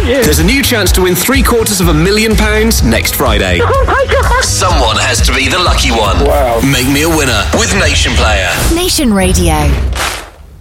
thank you. There's a new chance to win £750,000 next Friday. Oh my God. Someone has to be the lucky one. Wow. Make me a winner with Nation Player. Nation Radio.